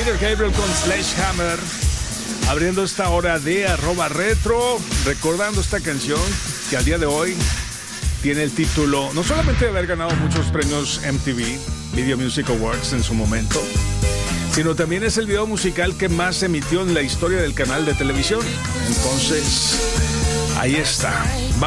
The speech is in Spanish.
Peter Gabriel con Sledgehammer, abriendo esta hora de @retro, recordando esta canción que al día de hoy tiene el título no solamente de haber ganado muchos premios MTV Video Music Awards en su momento, sino también es el video musical que más se emitió en la historia del canal de televisión. Entonces, ahí está.